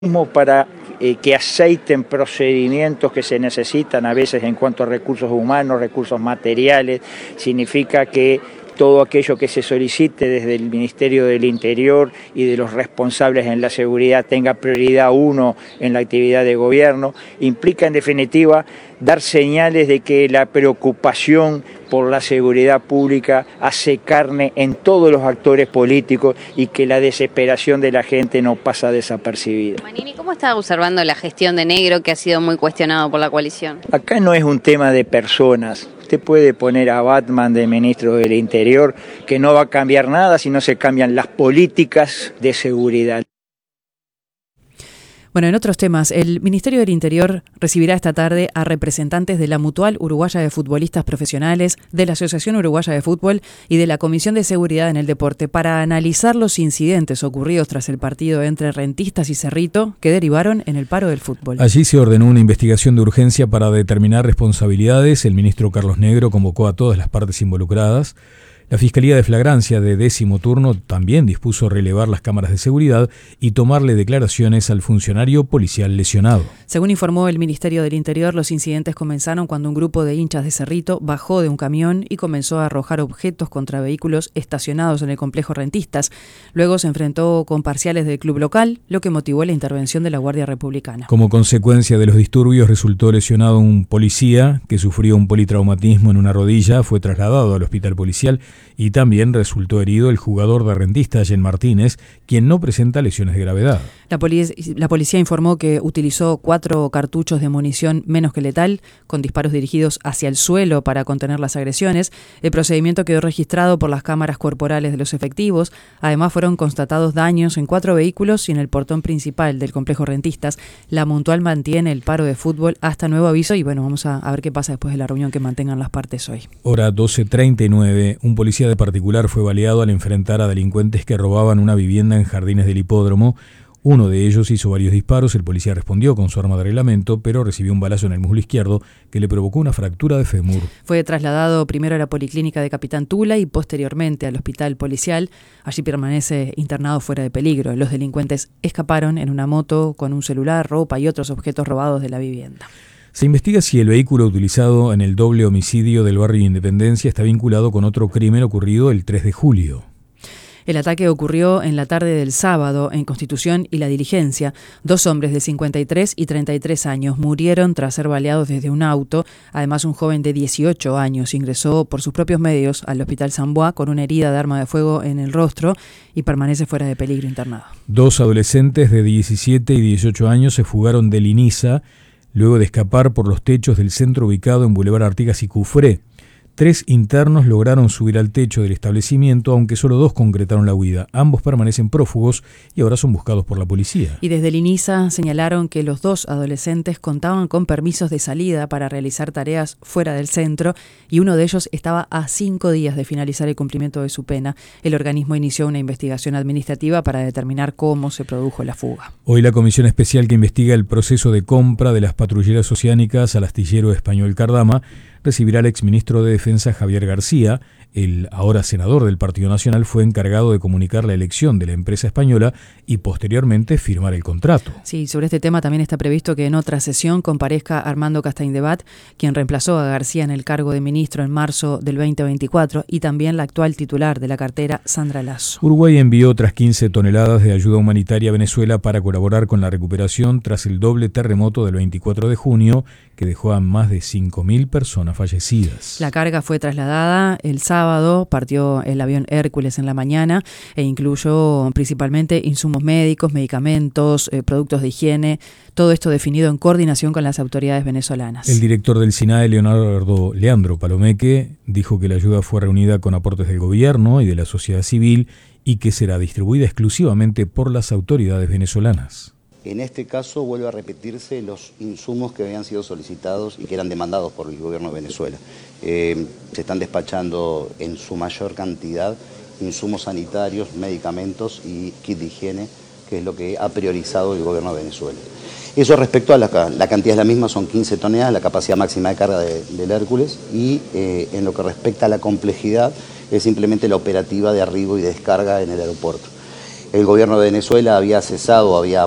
Para que aceiten procedimientos que se necesitan a veces en cuanto a recursos humanos, recursos materiales, significa que todo aquello que se solicite desde el Ministerio del Interior y de los responsables en la seguridad tenga prioridad uno en la actividad de gobierno, implica en definitiva dar señales de que la preocupación por la seguridad pública hace carne en todos los actores políticos y que la desesperación de la gente no pasa desapercibida. Manini, ¿cómo está observando la gestión de Negro, que ha sido muy cuestionado por la coalición? Acá no es un tema de personas. Usted puede poner a Batman de ministro del Interior, que no va a cambiar nada si no se cambian las políticas de seguridad. Bueno, en otros temas, el Ministerio del Interior recibirá esta tarde a representantes de la Mutual Uruguaya de Futbolistas Profesionales, de la Asociación Uruguaya de Fútbol y de la Comisión de Seguridad en el Deporte para analizar los incidentes ocurridos tras el partido entre Rentistas y Cerrito que derivaron en el paro del fútbol. Allí se ordenó una investigación de urgencia para determinar responsabilidades. El ministro Carlos Negro convocó a todas las partes involucradas. La Fiscalía de Flagrancia de 10º turno también dispuso relevar las cámaras de seguridad y tomarle declaraciones al funcionario policial lesionado. Según informó el Ministerio del Interior, los incidentes comenzaron cuando un grupo de hinchas de Cerrito bajó de un camión y comenzó a arrojar objetos contra vehículos estacionados en el complejo Rentistas. Luego se enfrentó con parciales del club local, lo que motivó la intervención de la Guardia Republicana. Como consecuencia de los disturbios resultó lesionado un policía que sufrió un politraumatismo en una rodilla, fue trasladado al hospital policial. Y también resultó herido el jugador de Rentistas, Jen Martínez, quien no presenta lesiones de gravedad. La policía informó que utilizó 4 cartuchos de munición menos que letal, con disparos dirigidos hacia el suelo para contener las agresiones. El procedimiento quedó registrado por las cámaras corporales de los efectivos. Además, fueron constatados daños en 4 vehículos y en el portón principal del complejo Rentistas. La Mutual mantiene el paro de fútbol hasta nuevo aviso y bueno, vamos a ver qué pasa después de la reunión que mantengan las partes hoy. Hora 12:39, un policía de particular fue baleado al enfrentar a delincuentes que robaban una vivienda en Jardines del Hipódromo. Uno de ellos hizo varios disparos, el policía respondió con su arma de reglamento, pero recibió un balazo en el muslo izquierdo que le provocó una fractura de fémur. Fue trasladado primero a la Policlínica de Capitán Tula y posteriormente al hospital policial. Allí permanece internado fuera de peligro. Los delincuentes escaparon en una moto con un celular, ropa y otros objetos robados de la vivienda. Se investiga si el vehículo utilizado en el doble homicidio del barrio Independencia está vinculado con otro crimen ocurrido el 3 de julio. El ataque ocurrió en la tarde del sábado en Constitución y La Diligencia. 2 hombres de 53 y 33 años murieron tras ser baleados desde un auto. Además, un joven de 18 años ingresó por sus propios medios al Hospital San Bois con una herida de arma de fuego en el rostro y permanece fuera de peligro internado. 2 adolescentes de 17 y 18 años se fugaron del INISA luego de escapar por los techos del centro ubicado en Boulevard Artigas y Cufré. 3 internos lograron subir al techo del establecimiento, aunque solo 2 concretaron la huida. Ambos permanecen prófugos y ahora son buscados por la policía. Y desde el INISA señalaron que los 2 adolescentes contaban con permisos de salida para realizar tareas fuera del centro y uno de ellos estaba a 5 días de finalizar el cumplimiento de su pena. El organismo inició una investigación administrativa para determinar cómo se produjo la fuga. Hoy la comisión especial que investiga el proceso de compra de las patrulleras oceánicas al astillero español Cardama recibirá al exministro de Defensa Javier García. El ahora senador del Partido Nacional fue encargado de comunicar la elección de la empresa española y posteriormente firmar el contrato. Sí, sobre este tema también está previsto que en otra sesión comparezca Armando Castañdebat, quien reemplazó a García en el cargo de ministro en marzo del 2024, y también la actual titular de la cartera, Sandra Lasso. Uruguay envió otras 15 toneladas de ayuda humanitaria a Venezuela para colaborar con la recuperación tras el doble terremoto del 24 de junio, que dejó a más de 5.000 personas fallecidas. La carga fue trasladada el sábado, partió el avión Hércules en la mañana e incluyó principalmente insumos médicos, medicamentos, productos de higiene, todo esto definido en coordinación con las autoridades venezolanas. El director del SINAE, Leandro Palomeque, dijo que la ayuda fue reunida con aportes del gobierno y de la sociedad civil y que será distribuida exclusivamente por las autoridades venezolanas. En este caso vuelve a repetirse los insumos que habían sido solicitados y que eran demandados por el gobierno de Venezuela. Se están despachando en su mayor cantidad insumos sanitarios, medicamentos y kit de higiene, que es lo que ha priorizado el gobierno de Venezuela. Eso respecto a la cantidad de la misma son 15 toneladas, la capacidad máxima de carga del Hércules, y en lo que respecta a la complejidad es simplemente la operativa de arribo y descarga en el aeropuerto. El gobierno de Venezuela había cesado, había